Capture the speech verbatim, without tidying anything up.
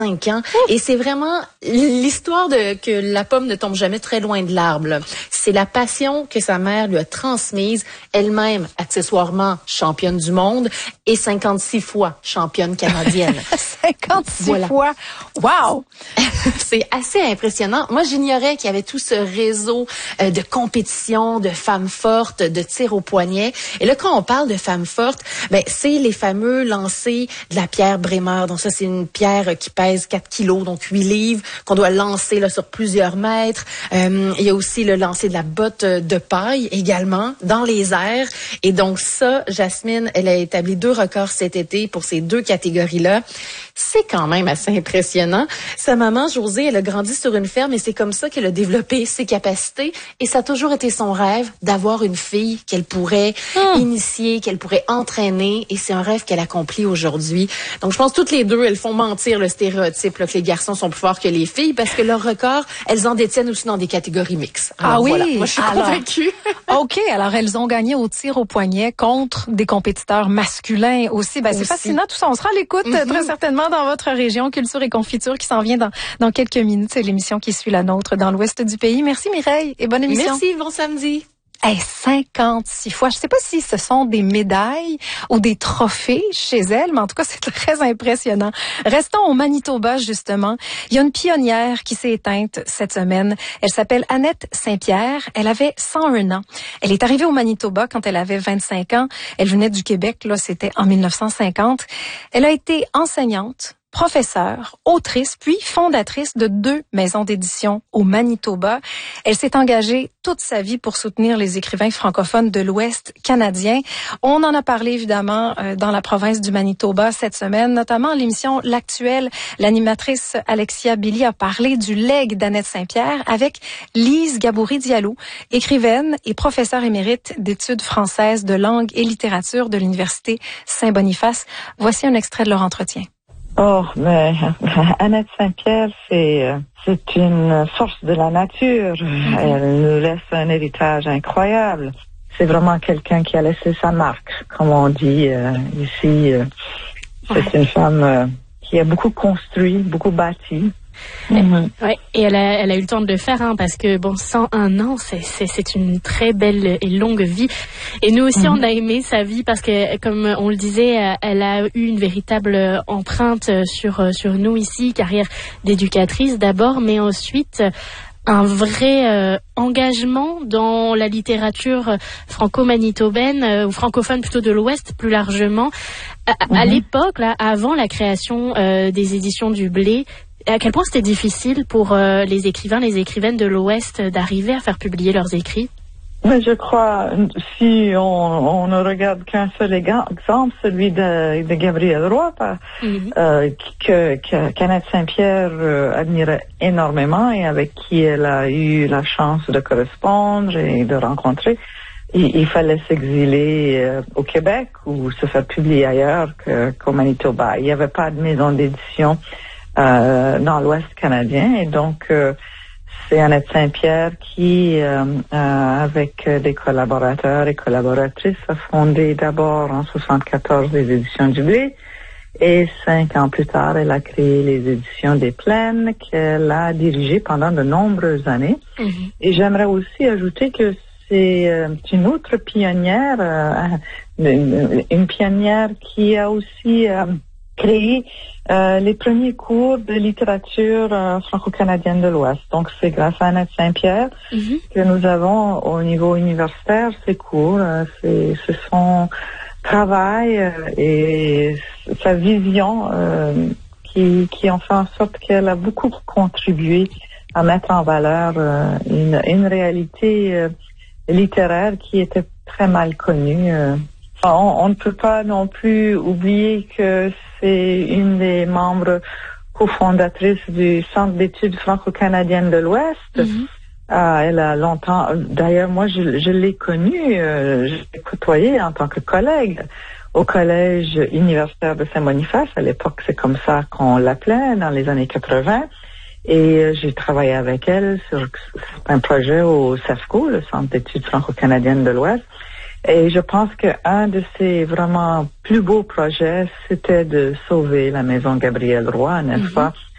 cinq ans. Et c'est vraiment l'histoire de que la pomme ne tombe jamais très loin de l'arbre. là. C'est la passion que sa mère lui a transmise, elle-même accessoirement championne du monde et cinquante-six fois championne canadienne. cinquante-six Voilà. fois. Wow! C'est assez impressionnant. Moi, j'ignorais qu'il y avait tout ce réseau euh, de compétition, de femmes fortes, de tir au poignet. Et là, quand on parle de femmes fortes, ben c'est les fameux lancers de la pierre Bremer. Donc ça, c'est une pierre qui pèse quatre kilos, donc huit livres, qu'on doit lancer là sur plusieurs mètres. Euh, il y a aussi le lancer de la botte de paille également dans les airs. Et donc ça, Jasmine, elle a établi deux records cet été pour ces deux catégories-là. C'est quand même assez impressionnant. Sa maman, Josée, elle a grandi sur une ferme et c'est comme ça qu'elle a développé ses capacités. Et ça a toujours été son rêve d'avoir une fille qu'elle pourrait mmh. initier, qu'elle pourrait entraîner. Et c'est un rêve qu'elle accomplit aujourd'hui. Donc, je pense que toutes les deux, elles font mentir le stéréotype là, que les garçons sont plus forts que les filles parce que leur record, elles en détiennent aussi dans des catégories mixtes. Alors, ah oui? Voilà. Moi, je suis alors, convaincue. OK. Alors, elles ont gagné au tir au poignet contre des compétiteurs masculins aussi. Ben, aussi. c'est fascinant tout ça. On sera à l'écoute mm-hmm. très certainement dans votre région Culture et Confiture qui s'en vient dans, dans quelques minutes. C'est l'émission qui suit la nôtre dans l'ouest du pays. Merci Mireille et bonne émission. Merci, bon samedi. Hey, cinquante-six fois. Je sais pas si ce sont des médailles ou des trophées chez elle, mais en tout cas, c'est très impressionnant. Restons au Manitoba, justement. Il y a une pionnière qui s'est éteinte cette semaine. Elle s'appelle Annette Saint-Pierre. Elle avait cent un ans. Elle est arrivée au Manitoba quand elle avait vingt-cinq ans. Elle venait du Québec, là, c'était en mille neuf cent cinquante. Elle a été enseignante, professeure, autrice, puis fondatrice de deux maisons d'édition au Manitoba. Elle s'est engagée toute sa vie pour soutenir les écrivains francophones de l'Ouest canadien. On en a parlé évidemment euh, dans la province du Manitoba cette semaine, notamment l'émission L'Actuel. L'animatrice Alexia Billy a parlé du legs d'Annette Saint-Pierre avec Lise Gaboury-Diallo, écrivaine et professeure émérite d'études françaises de langue et littérature de l'Université Saint-Boniface. Voici un extrait de leur entretien. Oh, mais Annette Saint-Pierre, c'est c'est une force de la nature. Mm-hmm. Elle nous laisse un héritage incroyable. C'est vraiment quelqu'un qui a laissé sa marque, comme on dit euh, ici. Euh, c'est ouais. une femme euh, qui a beaucoup construit, beaucoup bâti. Mm-hmm. Ouais, et elle a, elle a eu le temps de le faire, hein, parce que bon, cent un ans, c'est, c'est, c'est une très belle et longue vie. Et nous aussi, mm-hmm. on a aimé sa vie parce que, comme on le disait, elle a eu une véritable empreinte sur sur nous ici, carrière d'éducatrice d'abord, mais ensuite un vrai euh, engagement dans la littérature franco-manitobaine euh, ou francophone plutôt de l'Ouest plus largement. À, mm-hmm. à l'époque, là, avant la création euh, des éditions du Blé. À quel point c'était difficile pour euh, les écrivains, les écrivaines de l'Ouest d'arriver à faire publier leurs écrits? Mais je crois, si on, on ne regarde qu'un seul exemple, celui de, de Gabriel Roy, mm-hmm. euh, que, que qu'Annette Saint-Pierre euh, admirait énormément et avec qui elle a eu la chance de correspondre et de rencontrer. Il, il fallait s'exiler euh, au Québec ou se faire publier ailleurs que, qu'au Manitoba. Il n'y avait pas de maison d'édition Euh, dans l'Ouest canadien et donc euh, c'est Annette Saint-Pierre qui, euh, euh, avec des collaborateurs et collaboratrices, a fondé d'abord en soixante-quatorze les éditions du Blé et cinq ans plus tard, elle a créé les éditions des Plaines qu'elle a dirigées pendant de nombreuses années. Mm-hmm. Et j'aimerais aussi ajouter que c'est euh, une autre pionnière, euh, une, une pionnière qui a aussi euh, créé euh, les premiers cours de littérature euh, franco-canadienne de l'Ouest. Donc, c'est grâce à Annette Saint-Pierre mm-hmm. que nous avons au niveau universitaire ces cours. Euh, c'est, c'est son travail euh, et sa vision euh, qui, qui ont fait en sorte qu'elle a beaucoup contribué à mettre en valeur euh, une, une réalité euh, littéraire qui était très mal connue. Euh. On, on ne peut pas non plus oublier que c'est une des membres cofondatrices du Centre d'études franco-canadiennes de l'Ouest. Mm-hmm. Euh, elle a longtemps, d'ailleurs moi je, je l'ai connue, euh, je l'ai côtoyée en tant que collègue au collège universitaire de Saint-Boniface. À l'époque, c'est comme ça qu'on l'appelait dans les années quatre-vingts. Et euh, j'ai travaillé avec elle sur un projet au CEFCO, le Centre d'études franco-canadiennes de l'Ouest. Et je pense qu'un de ses vraiment plus beaux projets, c'était de sauver la maison Gabriel Roy, n'est-ce mm-hmm. pas?